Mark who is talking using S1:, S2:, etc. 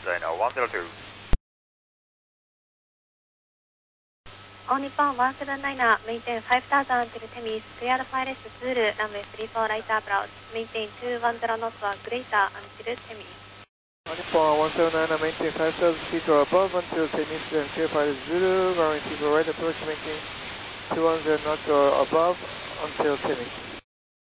S1: China 102.
S2: All Nippon 179er, maintain 5000 till Temis, clear 5S Zulu, runway 34 right approach, maintain 210 knots or greater until Temis.
S3: All Nippon 179er, maintain 5000 feet or above until Temis, and clear 5S Zulu, runway 34 right approach, maintain 210 knots or above until Temis.